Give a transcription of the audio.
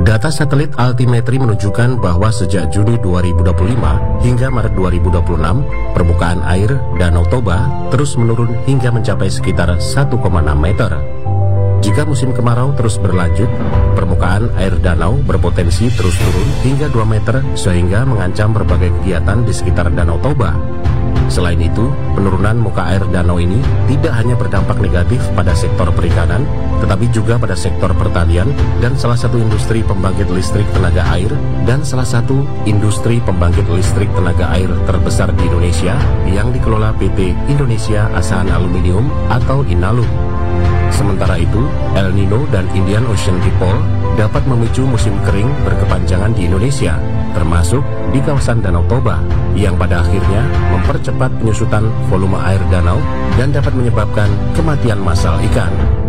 Data satelit altimetri menunjukkan bahwa sejak Juni 2025 hingga Maret 2026, permukaan air Danau Toba terus menurun hingga mencapai sekitar 1,6 meter. Jika musim kemarau terus berlanjut, permukaan air danau berpotensi terus turun hingga 2 meter sehingga mengancam berbagai kegiatan di sekitar Danau Toba. Selain itu, penurunan muka air danau ini tidak hanya berdampak negatif pada sektor perikanan, tetapi juga pada sektor pertanian dan salah satu industri pembangkit listrik tenaga air terbesar di Indonesia yang dikelola PT Indonesia Asahan Aluminium atau Inalum. Sementara itu, El Nino dan Indian Ocean Dipole dapat memicu musim kering berkepanjangan di Indonesia, termasuk di kawasan Danau Toba, yang pada akhirnya mempercepat penyusutan volume air danau dan dapat menyebabkan kematian massal ikan.